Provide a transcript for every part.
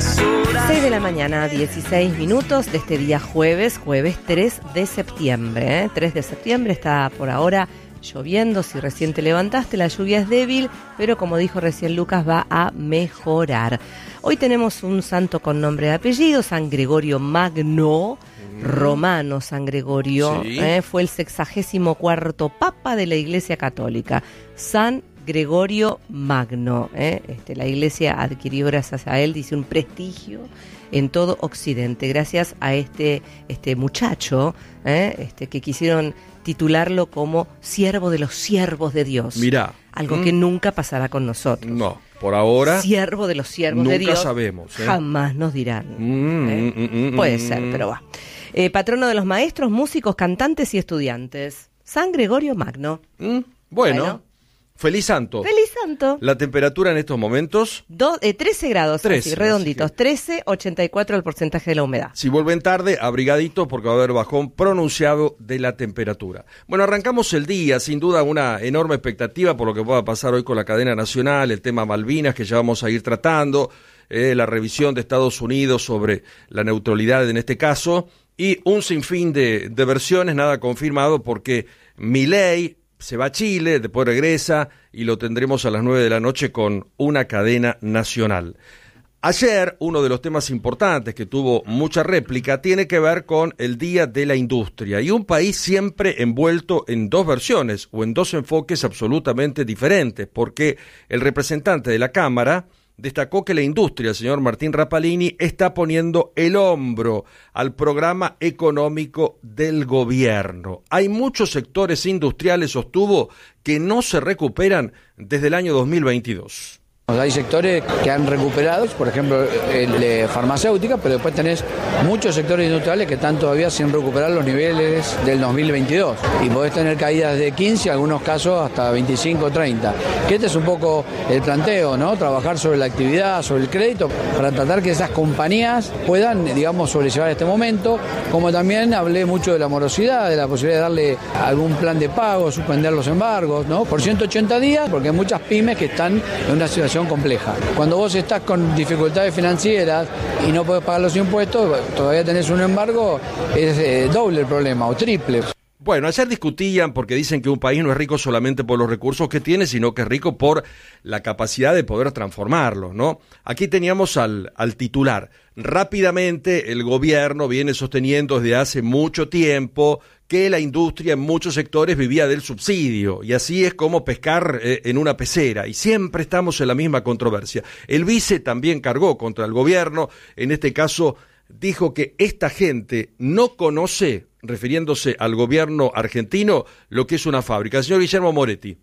6 de la mañana, 16 minutos de este día jueves 3 de septiembre. 3 de septiembre está por ahora lloviendo. Si recién te levantaste, la lluvia es débil, pero como dijo recién Lucas, va a mejorar. Hoy tenemos un santo con nombre y apellido, San Gregorio Magno, romano San Gregorio. Sí. Fue el 64º Papa de la Iglesia Católica. San Gregorio Magno, la Iglesia adquirió gracias a él, dice, un prestigio en todo Occidente, gracias a este muchacho, que quisieron titularlo como siervo de los siervos de Dios. Mirá. Algo que nunca pasará con nosotros. No, por ahora. Siervo de los siervos de Dios. Nunca sabemos. Jamás nos dirán. Puede ser, pero va. Patrono de los maestros, músicos, cantantes y estudiantes. San Gregorio Magno. Bueno. Feliz santo. ¡Feliz santo! La temperatura en estos momentos. 13 grados, 13, así, redonditos. así que... 13, 84 el porcentaje de la humedad. Si vuelven tarde, abrigaditos porque va a haber bajón pronunciado de la temperatura. Bueno, arrancamos el día, sin duda una enorme expectativa por lo que pueda pasar hoy con la cadena nacional, el tema Malvinas que ya vamos a ir tratando, la revisión de Estados Unidos sobre la neutralidad en este caso, y un sinfín de versiones, nada confirmado porque Milei se va a Chile, después regresa y lo tendremos a las 9 de la noche con una cadena nacional. Ayer, uno de los temas importantes que tuvo mucha réplica tiene que ver con el Día de la Industria y un país siempre envuelto en dos versiones o en dos enfoques absolutamente diferentes, porque el representante de la Cámara destacó que la industria, el señor Martín Rapalini, está poniendo el hombro al programa económico del gobierno. Hay muchos sectores industriales, sostuvo, que no se recuperan desde el año 2022. Hay sectores que han recuperado, por ejemplo, farmacéutica, pero después tenés muchos sectores industriales que están todavía sin recuperar los niveles del 2022. Y podés tener caídas de 15, en algunos casos hasta 25, 30. Que este es un poco el planteo, ¿no? Trabajar sobre la actividad, sobre el crédito, para tratar que esas compañías puedan, digamos, sobrellevar este momento. Como también hablé mucho de la morosidad, de la posibilidad de darle algún plan de pago, suspender los embargos, ¿no? Por 180 días, porque hay muchas pymes que están en una situación compleja. Cuando vos estás con dificultades financieras y no podés pagar los impuestos, todavía tenés un embargo, es doble el problema o triple. Bueno, ayer discutían porque dicen que un país no es rico solamente por los recursos que tiene, sino que es rico por la capacidad de poder transformarlos, ¿no? Aquí teníamos al titular. Rápidamente el gobierno viene sosteniendo desde hace mucho tiempo que la industria en muchos sectores vivía del subsidio, y así es como pescar en una pecera, y siempre estamos en la misma controversia. El vice también cargó contra el gobierno, en este caso dijo que esta gente no conoce, refiriéndose al gobierno argentino, lo que es una fábrica. El señor Guillermo Moretti.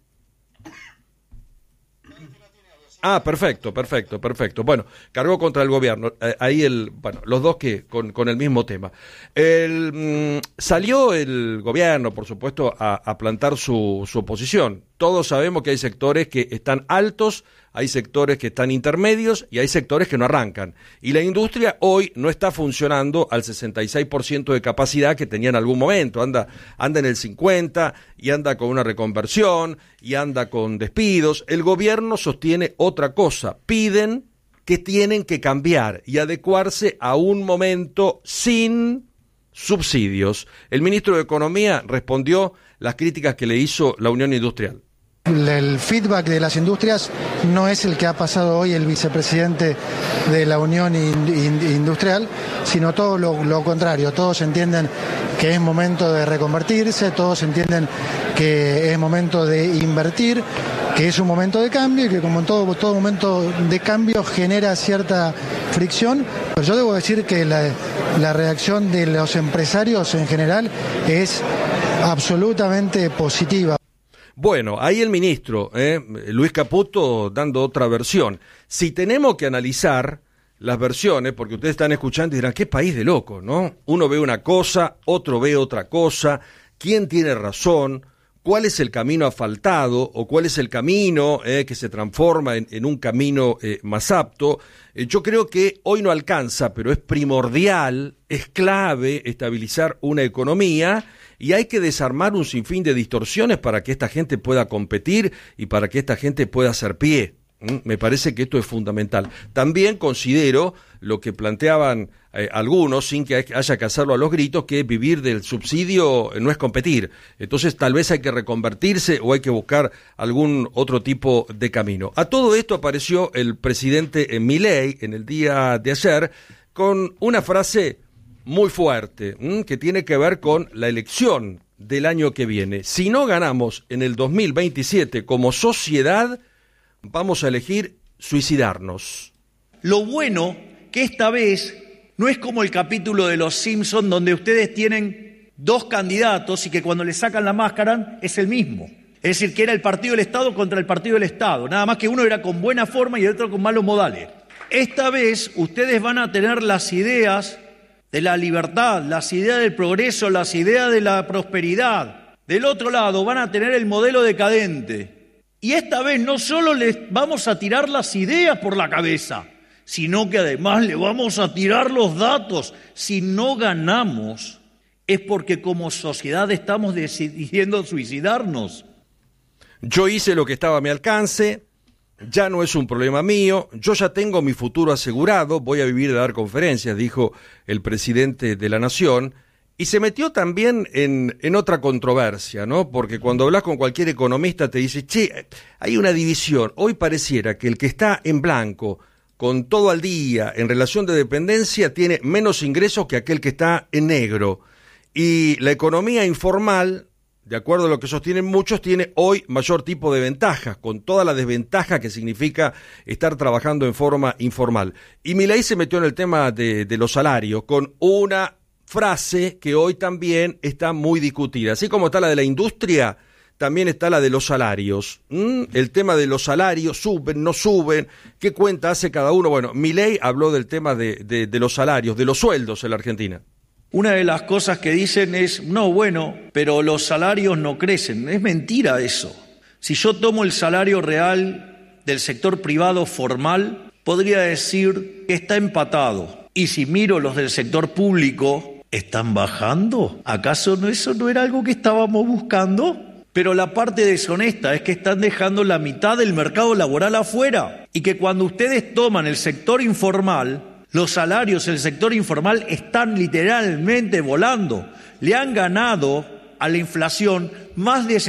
Perfecto. Bueno, cargó contra el gobierno. Ahí los dos que con el mismo tema. Salió el gobierno, por supuesto, a plantar su oposición. Todos sabemos que hay sectores que están altos, hay sectores que están intermedios y hay sectores que no arrancan. Y la industria hoy no está funcionando al 66% de capacidad que tenía en algún momento. Anda en el 50% y anda con una reconversión y anda con despidos. El gobierno sostiene otra cosa. Piden que tienen que cambiar y adecuarse a un momento sin subsidios. El ministro de Economía respondió las críticas que le hizo la Unión Industrial. El feedback de las industrias no es el que ha pasado hoy el vicepresidente de la Unión Industrial, sino todo lo contrario. Todos entienden que es momento de reconvertirse, todos entienden que es momento de invertir, que es un momento de cambio y que como en todo momento de cambio genera cierta fricción. Pero yo debo decir que la reacción de los empresarios en general es absolutamente positiva. Bueno, ahí el ministro, Luis Caputo, dando otra versión. Si tenemos que analizar las versiones, porque ustedes están escuchando y dirán, qué país de locos, ¿no? Uno ve una cosa, otro ve otra cosa, ¿quién tiene razón? ¿Cuál es el camino asfaltado o cuál es el camino que se transforma en un camino más apto? Yo creo que hoy no alcanza, pero es primordial, es clave estabilizar una economía y hay que desarmar un sinfín de distorsiones para que esta gente pueda competir y para que esta gente pueda hacer pie. Me parece que esto es fundamental. También considero lo que planteaban algunos, sin que haya que hacerlo a los gritos, que vivir del subsidio no es competir. Entonces tal vez hay que reconvertirse o hay que buscar algún otro tipo de camino. A todo esto apareció el presidente Milei en el día de ayer con una frase muy fuerte, que tiene que ver con la elección del año que viene. Si no ganamos en el 2027 como sociedad, vamos a elegir suicidarnos. Lo bueno que esta vez no es como el capítulo de Los Simpson donde ustedes tienen dos candidatos y que cuando le sacan la máscara es el mismo. Es decir, que era el partido del Estado contra el partido del Estado. Nada más que uno era con buena forma y el otro con malos modales. Esta vez ustedes van a tener las ideas de la libertad, las ideas del progreso, las ideas de la prosperidad. Del otro lado van a tener el modelo decadente. Y esta vez no solo les vamos a tirar las ideas por la cabeza, sino que además le vamos a tirar los datos. Si no ganamos, es porque como sociedad estamos decidiendo suicidarnos. Yo hice lo que estaba a mi alcance, ya no es un problema mío, yo ya tengo mi futuro asegurado, voy a vivir de dar conferencias, dijo el presidente de la Nación, y se metió también en otra controversia, ¿no? Porque cuando hablas con cualquier economista te dice, che, hay una división, hoy pareciera que el que está en blanco, con todo al día, en relación de dependencia, tiene menos ingresos que aquel que está en negro, y la economía informal, de acuerdo a lo que sostienen muchos, tiene hoy mayor tipo de ventajas, con toda la desventaja que significa estar trabajando en forma informal. Y Milei se metió en el tema de los salarios, con una frase que hoy también está muy discutida. Así como está la de la industria, también está la de los salarios. El tema de los salarios, suben, no suben, ¿qué cuenta hace cada uno? Bueno, Milei habló del tema de los salarios, de los sueldos en la Argentina. Una de las cosas que dicen es, no, bueno, pero los salarios no crecen. Es mentira eso. Si yo tomo el salario real del sector privado formal, podría decir que está empatado. Y si miro los del sector público, ¿están bajando? ¿Acaso eso no era algo que estábamos buscando? Pero la parte deshonesta es que están dejando la mitad del mercado laboral afuera. Y que cuando ustedes toman el sector informal, los salarios del sector informal están literalmente volando. Le han ganado a la inflación más de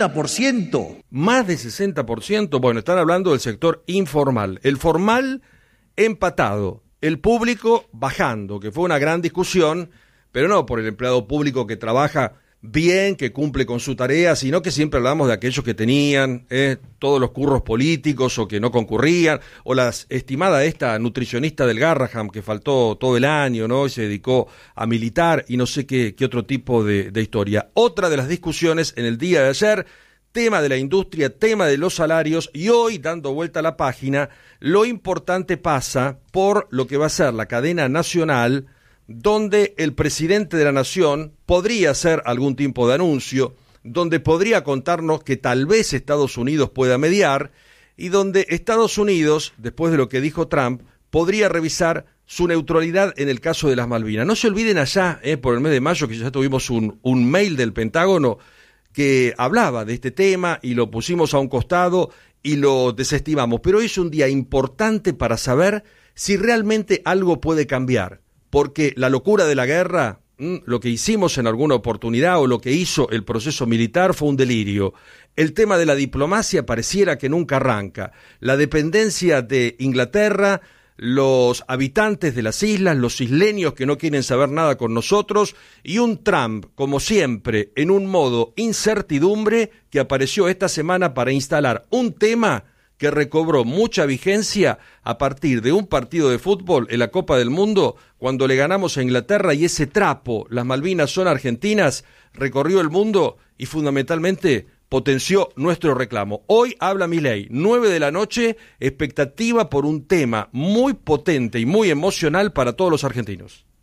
60%. Más de 60%, bueno, están hablando del sector informal. El formal empatado, el público bajando, que fue una gran discusión, pero no por el empleado público que trabaja bien, que cumple con su tarea, sino que siempre hablamos de aquellos que tenían todos los curros políticos o que no concurrían, o la estimada esta nutricionista del Garraham que faltó todo el año, ¿no? Y se dedicó a militar y no sé qué otro tipo de historia. Otra de las discusiones en el día de ayer, tema de la industria, tema de los salarios, y hoy, dando vuelta a la página, lo importante pasa por lo que va a ser la cadena nacional, donde el presidente de la Nación podría hacer algún tipo de anuncio, donde podría contarnos que tal vez Estados Unidos pueda mediar, y donde Estados Unidos, después de lo que dijo Trump, podría revisar su neutralidad en el caso de las Malvinas. No se olviden allá, por el mes de mayo, que ya tuvimos un mail del Pentágono que hablaba de este tema y lo pusimos a un costado y lo desestimamos. Pero hoy es un día importante para saber si realmente algo puede cambiar. Porque la locura de la guerra, lo que hicimos en alguna oportunidad o lo que hizo el proceso militar fue un delirio. El tema de la diplomacia pareciera que nunca arranca. La dependencia de Inglaterra, los habitantes de las islas, los isleños que no quieren saber nada con nosotros y un Trump, como siempre, en un modo incertidumbre que apareció esta semana para instalar un tema que recobró mucha vigencia a partir de un partido de fútbol en la Copa del Mundo, cuando le ganamos a Inglaterra y ese trapo, las Malvinas son argentinas, recorrió el mundo y fundamentalmente potenció nuestro reclamo. Hoy habla Milei, 9 de la noche, expectativa por un tema muy potente y muy emocional para todos los argentinos.